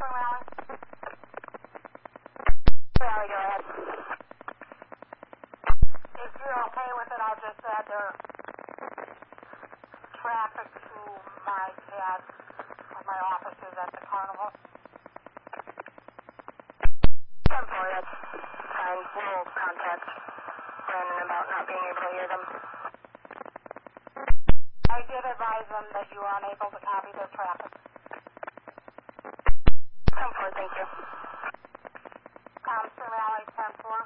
from Raleigh? Raleigh, go ahead. If you're okay with it, I'll just add their traffic to my pad of my offices at the carnival. 10-4, that's fine. We'll contact Brandon about not being able to hear them. I did advise them that you are unable to copy their traffic. 10-4, thank you. Thompson Raleigh, 10-4.